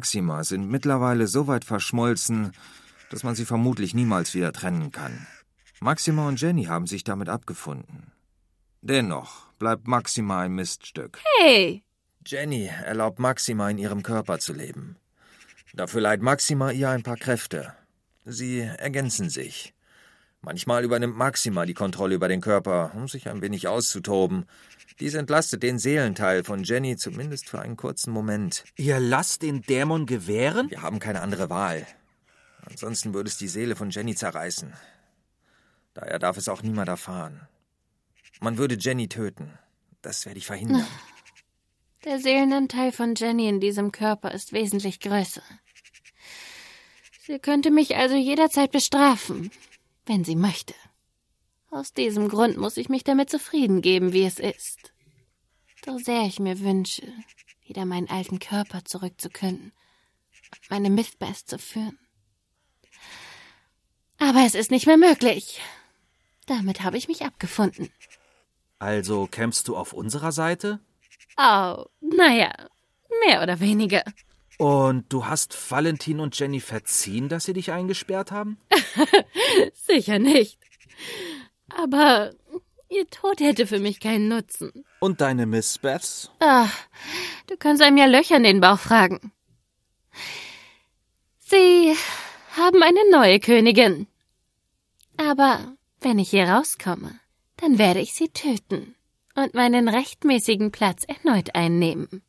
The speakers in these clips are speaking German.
Maxima sind mittlerweile so weit verschmolzen, dass man sie vermutlich niemals wieder trennen kann. Maxima und Jenny haben sich damit abgefunden. Dennoch bleibt Maxima ein Miststück. Hey! Jenny erlaubt Maxima, in ihrem Körper zu leben. Dafür leiht Maxima ihr ein paar Kräfte. Sie ergänzen sich. Manchmal übernimmt Maxima die Kontrolle über den Körper, um sich ein wenig auszutoben. Dies entlastet den Seelenteil von Jenny zumindest für einen kurzen Moment. Ihr lasst den Dämon gewähren? Wir haben keine andere Wahl. Ansonsten würde es die Seele von Jenny zerreißen. Daher darf es auch niemand erfahren. Man würde Jenny töten. Das werde ich verhindern. Der Seelenanteil von Jenny in diesem Körper ist wesentlich größer. Sie könnte mich also jederzeit bestrafen, wenn sie möchte. Aus diesem Grund muss ich mich damit zufrieden geben, wie es ist. So sehr ich mir wünsche, wieder meinen alten Körper zurückzukönnen und meine Mythbest zu führen. Aber es ist nicht mehr möglich. Damit habe ich mich abgefunden. Also kämpfst du auf unserer Seite? Oh, naja, mehr oder weniger. Und du hast Valentin und Jenny verziehen, dass sie dich eingesperrt haben? Sicher nicht. Aber ihr Tod hätte für mich keinen Nutzen. Und deine Miss Beths? Ach, du kannst einem ja Löcher in den Bauch fragen. Sie haben eine neue Königin. Aber wenn ich hier rauskomme, dann werde ich sie töten und meinen rechtmäßigen Platz erneut einnehmen.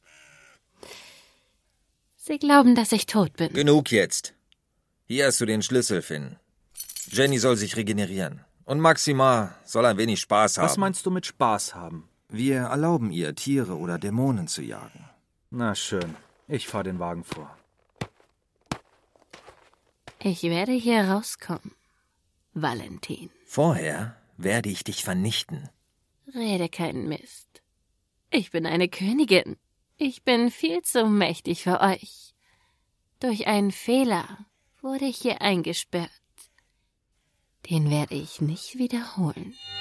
Sie glauben, dass ich tot bin. Genug jetzt. Hier hast du den Schlüssel, Finn. Jenny soll sich regenerieren. Und Maxima soll ein wenig Spaß haben. Was meinst du mit Spaß haben? Wir erlauben ihr, Tiere oder Dämonen zu jagen. Na schön, ich fahr den Wagen vor. Ich werde hier rauskommen, Valentin. Vorher werde ich dich vernichten. Rede keinen Mist. Ich bin eine Königin. Ich bin viel zu mächtig für euch. Durch einen Fehler wurde ich hier eingesperrt. Den werde ich nicht wiederholen.